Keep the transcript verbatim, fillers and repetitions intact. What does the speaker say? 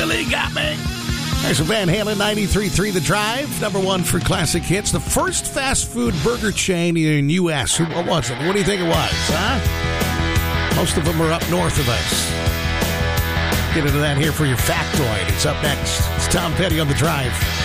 really got me. There's a Van Halen ninety-three point three The Drive, number one for classic hits. The first fast food burger chain in the U S. Who, what was it? What do you think it was, huh? Most of them are up north of us. Get into that here for your factoid. It's up next. It's Tom Petty on The Drive.